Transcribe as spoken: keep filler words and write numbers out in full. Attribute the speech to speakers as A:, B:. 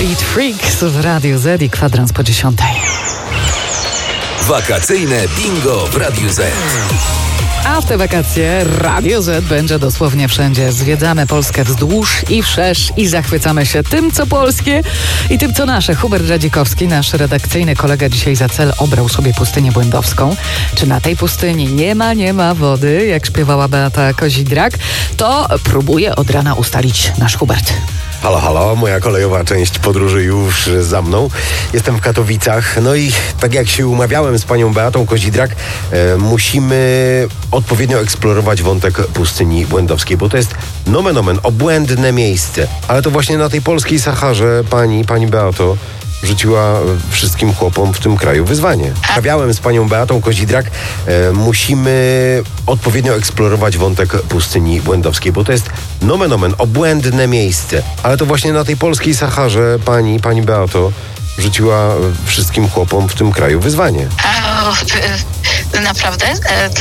A: Speed Freaks w Radiu Z i kwadrans po dziesiątej.
B: Wakacyjne bingo w Radiu Z.
A: A w te wakacje Radio Z będzie dosłownie wszędzie. Zwiedzamy Polskę wzdłuż i wszerz i zachwycamy się tym, co polskie i tym, co nasze. Hubert Radzikowski, nasz redakcyjny kolega, dzisiaj za cel obrał sobie pustynię błędowską. Czy na tej pustyni nie ma, nie ma wody, jak śpiewała Beata Kozidrak, to próbuje od rana ustalić nasz Hubert.
C: Halo, halo, moja kolejowa część podróży już za mną. Jestem w Katowicach, no i tak jak się umawiałem z panią Beatą Kozidrak, e, musimy odpowiednio eksplorować wątek pustyni błędowskiej, bo to jest nomen omen, obłędne miejsce. Ale to właśnie na tej polskiej Saharze pani, pani Beato, rzuciła wszystkim chłopom w tym kraju wyzwanie. Rozmawiałem z panią Beatą Kozidrak. E, musimy odpowiednio eksplorować wątek pustyni błędowskiej, bo to jest nomen omen, obłędne miejsce. Ale to właśnie na tej polskiej Saharze pani, pani Beato, rzuciła wszystkim chłopom w tym kraju wyzwanie.
D: A, naprawdę?